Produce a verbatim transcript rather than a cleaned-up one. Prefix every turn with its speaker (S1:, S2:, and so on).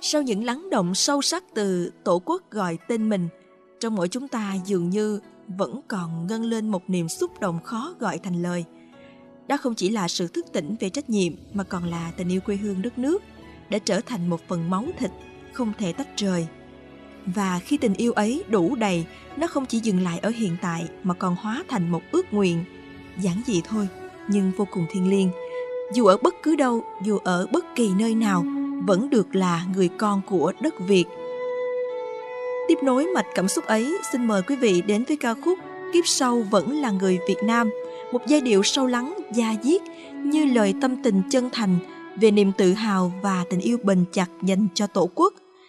S1: Sau những lắng động sâu sắc từ Tổ quốc gọi tên mình, trong mỗi chúng ta dường như vẫn còn ngân lên một niềm xúc động khó gọi thành lời. Đó không chỉ là sự thức tỉnh về trách nhiệm mà còn là tình yêu quê hương đất nước đã trở thành một phần máu thịt không thể tách rời. Và khi tình yêu ấy đủ đầy, nó không chỉ dừng lại ở hiện tại mà còn hóa thành một ước nguyện giản dị thôi nhưng vô cùng thiêng liêng. Dù ở bất cứ đâu, dù ở bất kỳ nơi nào, vẫn được là người con của đất Việt. Tiếp nối mạch cảm xúc ấy, xin mời quý vị đến với ca khúc Kiếp Sau Vẫn Là Người Việt Nam, một giai điệu sâu lắng, da diết như lời tâm tình chân thành về niềm tự hào và tình yêu bền chặt dành cho Tổ quốc